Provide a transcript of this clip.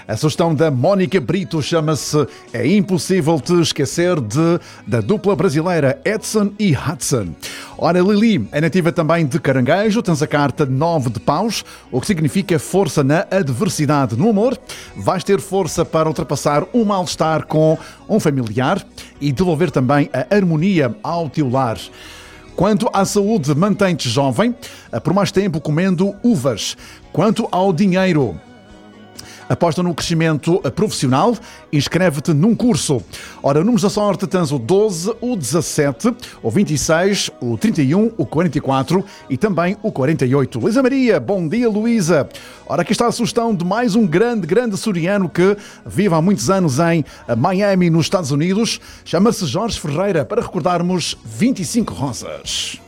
A sugestão da Mónica Brito chama-se É Impossível Te Esquecer da dupla brasileira Edson e Hudson. Ora, Lili é nativa também de Caranguejo, tens a carta 9 de paus, o que significa força na adversidade. No amor, vais ter força para ultrapassar um mal-estar com um familiar e devolver também a harmonia ao teu lar. Quanto à saúde, mantém-te jovem, por mais tempo comendo uvas. Quanto ao dinheiro, aposta no crescimento profissional, inscreve-te num curso. Ora, números da sorte, tens o 12, o 17, o 26, o 31, o 44 e também o 48. Luísa Maria, bom dia, Luísa. Ora, aqui está a sugestão de mais um grande açoriano que vive há muitos anos em Miami, nos Estados Unidos. Chama-se Jorge Ferreira, para recordarmos 25 rosas.